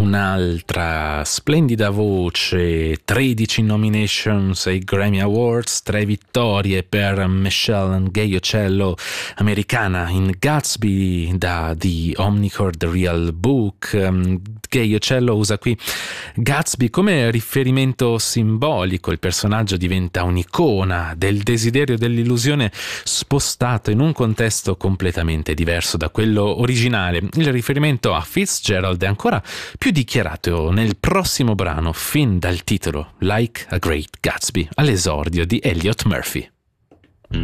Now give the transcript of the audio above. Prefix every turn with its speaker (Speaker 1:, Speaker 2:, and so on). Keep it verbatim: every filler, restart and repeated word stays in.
Speaker 1: Un'altra splendida voce, tredici nominations ai Grammy Awards, tre vittorie per Michelle Ghiacciolo, americana, in Gatsby da The Omnichord Real Book. Ghiacciolo usa qui Gatsby come riferimento simbolico, il personaggio diventa un'icona del desiderio, dell'illusione, spostato in un contesto completamente diverso da quello originale. Il riferimento a Fitzgerald è ancora più dichiarato nel prossimo brano, fin dal titolo Like a Great Gatsby, all'esordio di Elliott Murphy.